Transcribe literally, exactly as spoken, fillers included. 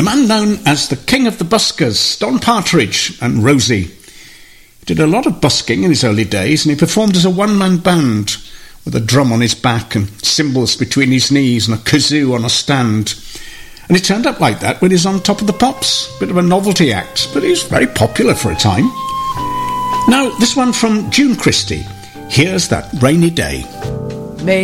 The man known as the King of the Buskers, Don Partridge and Rosie. He did a lot of busking in his early days, and he performed as a one-man band with a drum on his back and cymbals between his knees and a kazoo on a stand. And he turned up like that when he was on Top of the Pops. Bit of a novelty act, but he was very popular for a time. Now, this one from June Christie. Here's That Rainy Day.